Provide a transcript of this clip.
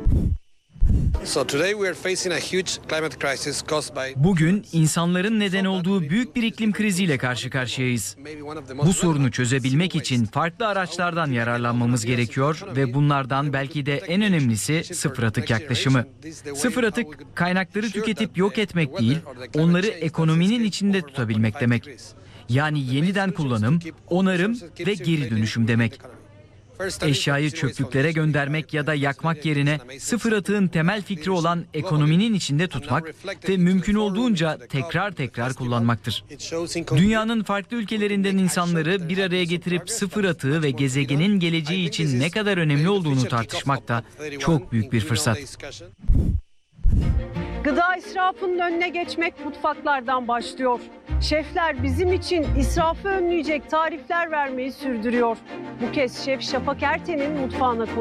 Bugün insanların neden olduğu büyük bir iklim kriziyle karşı karşıyayız. Bu sorunu çözebilmek için farklı araçlardan yararlanmamız gerekiyor ve bunlardan belki de en önemlisi sıfır atık yaklaşımı. Sıfır atık, kaynakları tüketip yok etmek değil, onları ekonominin içinde tutabilmek demek. Yani yeniden kullanım, onarım ve geri dönüşüm demek. Eşyayı çöplüklere göndermek ya da yakmak yerine sıfır atığın temel fikri olan ekonominin içinde tutmak ve mümkün olduğunca tekrar kullanmaktır. Dünyanın farklı ülkelerinden insanları bir araya getirip sıfır atığı ve gezegenin geleceği için ne kadar önemli olduğunu tartışmak da çok büyük bir fırsat. Gıda israfının önüne geçmek mutfaklardan başlıyor. Şefler bizim için israfı önleyecek tarifler vermeyi sürdürüyor. Bu kez Şef Şafak Erten'in mutfağına